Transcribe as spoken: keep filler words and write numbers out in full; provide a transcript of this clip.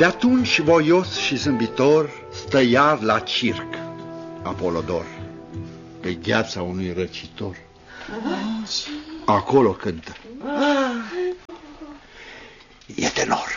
De atunci, voios și zâmbitor, stă iar la circ Apolodor, pe gheața unui răcitor. Acolo cântă. E tenor.